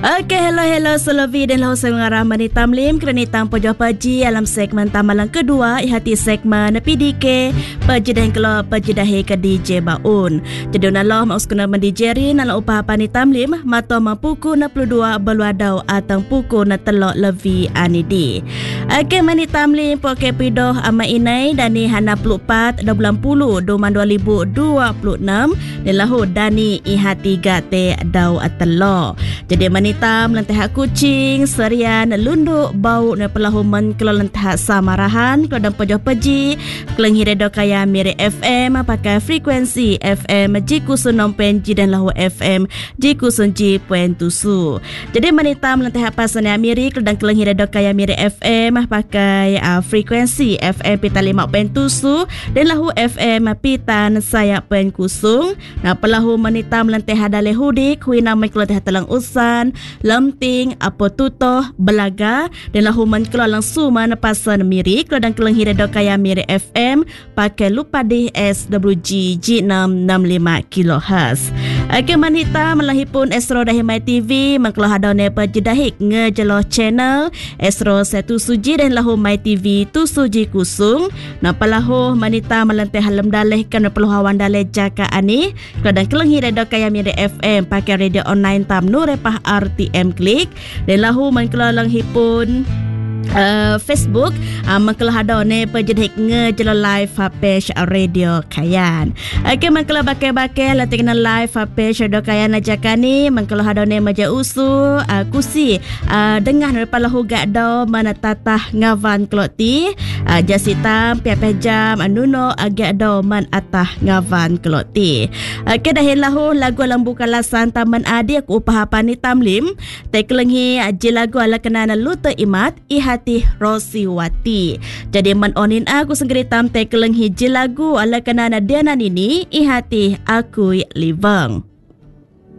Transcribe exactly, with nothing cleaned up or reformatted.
Okey, hello hello Solovi dan lau saya mengarah Mani Tamlim kerana tang pojoh paji alam segmen tamalang kedua ihati segmen P D K pejedah kelor pejedah ke D J Baun. Jadi nalah mau skuna mendijeri nala upah Pani Tamlim mato mampuku enam puluh dua beluadau atang puku na telok levi anidi. Okey, Mani Tamlim poke pidoh ama inai dani hana puluh empat dah bulan puluh duman dua ribu dua puluh enam dan lahu dani ihati gate dau atelo. Jadi manitam lentah kucing serian lunduk bau na pelahuman kalau lentah samarahan kalau dan pojoh peji kelenghi redo kaya miri F M pakai frekuensi F M jiku sunom penji dan lahu F M jiku sunji puen tusu. Jadi manitam lentah pasan ya miri kalau dan kelenghi redo kaya miri F M pakai uh, frekuensi F M pita lima puen tusu dan lahu F M pitan saya puen kusung. Nah pelahu manitam lentah ada lehudik hui nama kalau lentah telang usan lemting apa tutoh belaga dan lahuman keluar langsung mana pasan miri kalau dan kelenghi redo kaya miri F M pakai lupa D S W G G enam enam lima kilohertz. Okey, manita melahipun Esro Dahimai T V mengkelah hadone pejedahik ngejeloh channel Esro satu suji dan lahu My T V tu suji kusung. Napa lahu manita melenteh halem daleh kan peluhawan daleh jaka ani kalau dan kelenghi redo kaya miri F M pakai radio online tam nurepah R T M klik dan lahu mengkelah langhipun Uh, Facebook uh, mengkelah hadone pejedhik ngejelo live page radio kayan. Okey, mengkelah bakai-bakai latikna live page radio kayan ajakani mengkelah hadone maja usu uh, kusi uh, dengah daripada lahu gak do mana tatah ngavan keloti uh, jasita piapeh jam anuno agak do man atah ngavan keloti. Okey, dah lahu lagu lambu kalasan taman adi aku upah Pani Tamlim tekelenghi je lagu ala kenana luta imat ihati Rosiwati. Jadi man onin aku senggeri tam tekeleng hiji lagu ala kenana diana nini ihati aku livang.